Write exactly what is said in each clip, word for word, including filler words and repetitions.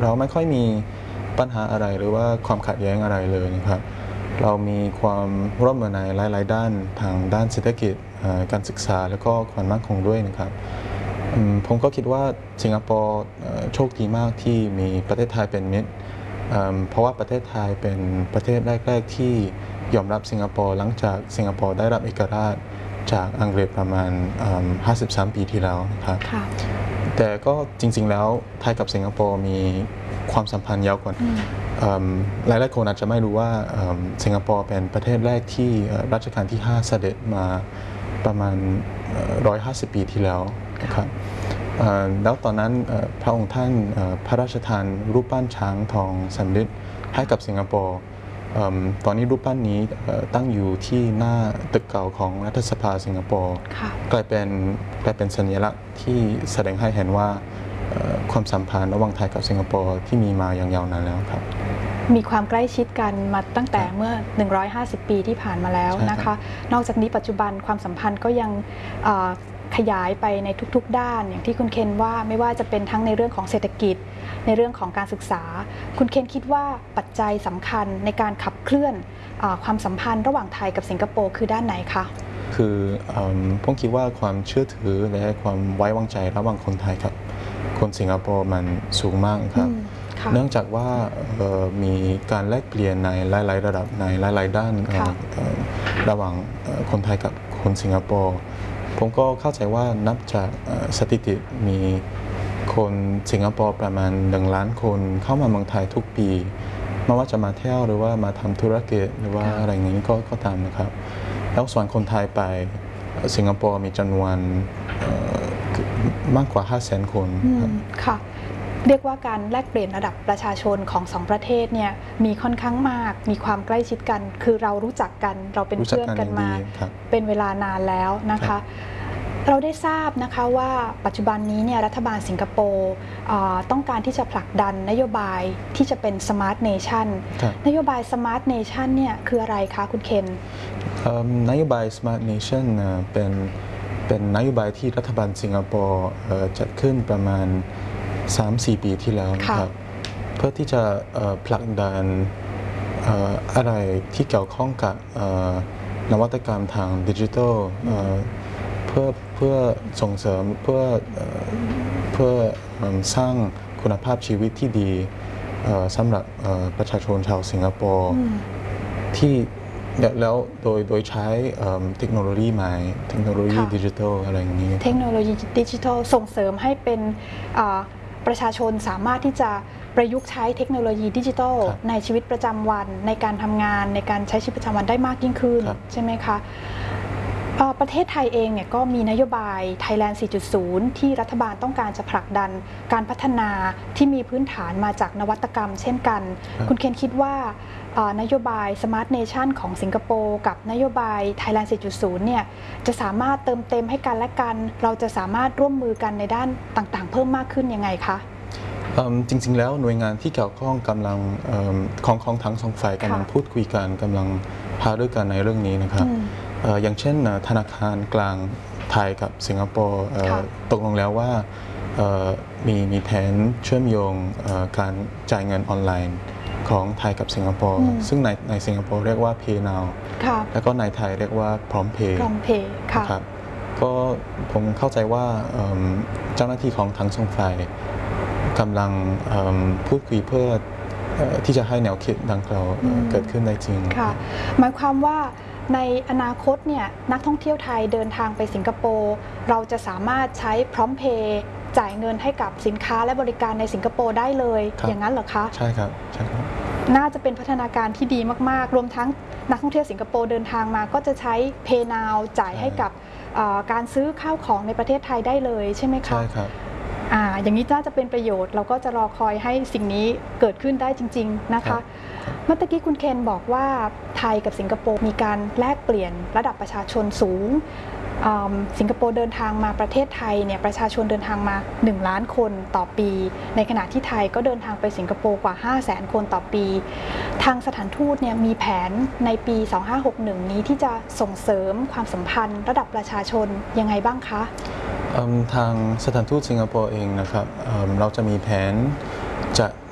เราไม่ค่อยมีปัญหาอะไรหรือว่าความขัดแย้งอะไรเลยนะครับเรามีความร่วมมือในหลายๆด้านทางด้านเศรษฐกิจการศึกษาและก็ความมั่นคงด้วยนะครับผมก็คิดว่าสิงคโปร์โชคดีมากที่มีประเทศไทยเป็นมิตรเพราะว่าประเทศไทยเป็นประเทศแรกๆที่ยอมรับสิงคโปร์หลังจากสิงคโปร์ได้รับเอกราชจากอังกฤษประมาณห้าสิบสามปีที่แล้วนะครับแต่ก็จริงๆแล้วไทยกับสิงคโปร์มีความสัมพันธ์ยาวกว่าหลายๆคนอาจจะไม่รู้ว่าสิงคโปร์เป็นประเทศแรกที่รัชกาลที่ห้าเสด็จมาประมาณหนึ่งร้อยห้าสิบปีที่แล้วนะครับแล้วตอนนั้นพระองค์ท่านพระราชทานรูปปั้นช้างทองสำริดให้กับสิงคโปร์ตอนนี้รูปปั้นนี้ตั้งอยู่ที่หน้าตึกเก่าของรัฐสภาสิงคโปร์กลายเป็นกลายเป็นสัญลักษณ์ที่แสดงให้เห็นว่าความสัมพันธ์ระหว่างไทยกับสิงคโปร์ที่มีมาอย่างยาวนานแล้วครับมีความใกล้ชิดกันมาตั้งแต่เมื่อหนึ่งร้อยห้าสิบปีที่ผ่านมาแล้วนะคะนอกจากนี้ปัจจุบันความสัมพันธ์ก็ยังขยายไปในทุกๆด้านอย่างที่คุณเคนว่าไม่ว่าจะเป็นทั้งในเรื่องของเศรษฐกิจในเรื่องของการศึกษาคุณเคนคิดว่าปัจจัยสำคัญในการขับเคลื่อนความสัมพันธ์ระหว่างไทยกับสิงคโปร์คือด้านไหนคะคือผมคิดว่าความเชื่อถือและความไว้วางใจระหว่างคนไทยกับคนสิงคโปร์มันสูงมากครับเนื่องจากว่ามีการแลกเปลี่ยนในหลายๆระดับในหลายๆด้านระหว่างคนไทยกับคนสิงคโปร์ผมก็เข้าใจว่านับจากสถิติมีคนสิงคโปร์ประมาณหนึ่งล้านคนเข้ามาเมืองไทยทุกปีไม่ว่าจะมาเที่ยวหรือว่ามาทำธุรกิจหรือว่าอะไรอย่างนี้ก็ก็ตามนะครับแล้วส่วนคนไทยไปสิงคโปร์มีจำนวนมากกว่าห้าแสนคนค่ะเรียกว่าการแลกเปลี่ยนระดับประชาชนของสองประเทศเนี่ยมีค่อนข้างมากมีความใกล้ชิดกันคือเรารู้จักกันเราเป็นเพื่อนกันมาเป็นเวลานานแล้วนะคะเราได้ทราบนะคะว่าปัจจุบันนี้เนี่ยรัฐบาลสิงคโปร์ต้องการที่จะผลักดันนโยบายที่จะเป็น Smart Nation นโยบาย Smart Nation เนี่ยคืออะไรคะคุณเคนนโยบาย Smart Nation เป็นเป็นนโยบายที่รัฐบาลสิงคโปร์จัดขึ้นประมาณ สามสี่ ปีที่แล้วนะครับเพื่อที่จะผลักดันอะไรที่เกี่ยวข้องกับนวัตกรรมทางดิจิทัลเพื่อเพื่อส่งเสริมเพื่อเพื่อสร้างคุณภาพชีวิตที่ดีสำหรับประชาชนชาวสิงคโปร์ที่แล้วโดยโดยใช้เทคโนโลยีใหม่เทคโนโลยีดิจิทัลอะไรอย่างนี้เทคโนโลยีดิจิทัลส่งเสริมให้เป็นประชาชนสามารถที่จะประยุกต์ใช้เทคโนโลยีดิจิทัลในชีวิตประจำวันในการทำงานในการใช้ชีวิตประจำวันได้มากยิ่งขึ้นใช่ไหมคะประเทศไทยเองเนี่ยก็มีนโยบาย Thailand สี่จุดศูนย์ ที่รัฐบาลต้องการจะผลักดันการพัฒนาที่มีพื้นฐานมาจากนวัตกรรมเช่นกันคุณเคนคิดว่านโยบาย Smart Nation ของสิงคโปร์กับนโยบาย Thailand สี่จุดศูนย์ เนี่ยจะสามารถเติมเต็มให้กันและกันเราจะสามารถร่วมมือกันในด้านต่างๆเพิ่มมากขึ้นยังไงคะจริงๆแล้วหน่วยงานที่เกี่ยวข้องกำลังของของทั้งสองฝ่ายกำลังพูดคุยกันกำลังหารือกันในเรื่องนี้นะครับอย่างเช่นธนาคารกลางไทยกับสิงคโปร์ตกลงแล้วว่ามีมีแผนเชื่อมโยงการจ่ายเงินออนไลน์ของไทยกับสิงคโปร์ซึ่งในในสิงคโปร์เรียกว่า Pay Now แล้วก็ในไทยเรียกว่า Prom Pay ครับก็ผมเข้าใจว่าเจ้าหน้าที่ของทั้งสองฝ่ายกำลังพูดคุยเพื่อที่จะให้แนวคิดดังกล่าวเกิดขึ้นได้จริงหมายความว่าในอนาคตเนี่ยนักท่องเที่ยวไทยเดินทางไปสิงคโปร์เราจะสามารถใช้พร้อมเพย์จ่ายเงินให้กับสินค้าและบริการในสิงคโปร์ได้เลยอย่างนั้นเหรอคะใช่ครับใช่ครับน่าจะเป็นพัฒนาการที่ดีมากๆรวมทั้งนักท่องเที่ยวสิงคโปร์เดินทางมาก็จะใช้ Pay Now จ่ายให้กับการซื้อข้าวของในประเทศไทยได้เลยใช่ไหมคะใช่ครับอ่าอย่างนี้น่าจะเป็นประโยชน์เราก็จะรอคอยให้สิ่งนี้เกิดขึ้นได้จริงๆนะคะเมื่อกี้คุณเคนบอกว่าไทยกับสิงคโปร์มีการแลกเปลี่ยนระดับประชาชนสูงสิงคโปร์เดินทางมาประเทศไทยเนี่ยประชาชนเดินทางมาหนึ่งล้านคนต่อปีในขณะที่ไทยก็เดินทางไปสิงคโปร์กว่าห้าแสนคนต่อปีทางสถานทูตเนี่ยมีแผนในปีสองพันห้าร้อยหกสิบเอ็ดนี้ที่จะส่งเสริมความสัมพันธ์ระดับประชาชนยังไงบ้างคะทางสถานทูตสิงคโปร์เองนะครับเราจะมีแผนจะ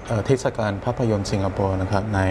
เทศกาลภาพยนตร์สิงคโปร์นะครับใน